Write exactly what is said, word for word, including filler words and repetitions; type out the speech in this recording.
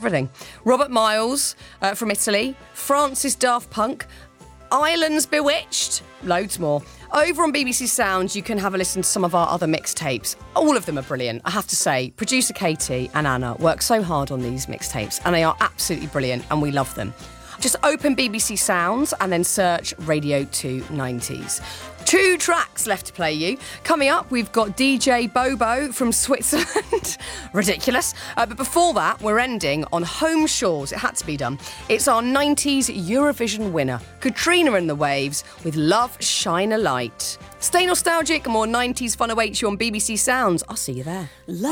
everything. Robert Miles uh, from Italy, Francis Daft Punk, Ireland's Bewitched, loads more. Over on B B C Sounds, you can have a listen to some of our other mixtapes. All of them are brilliant, I have to say. Producer Katie and Anna work so hard on these mixtapes, and they are absolutely brilliant, and we love them. Just open B B C Sounds and then search Radio two nineties. Two tracks left to play you. Coming up, we've got D J Bobo from Switzerland. Ridiculous. Uh, but before that, we're ending on Home Shores. It had to be done. It's our nineties Eurovision winner, Katrina and the Waves, with Love Shine a Light. Stay nostalgic and more nineties fun awaits you on B B C Sounds. I'll see you there.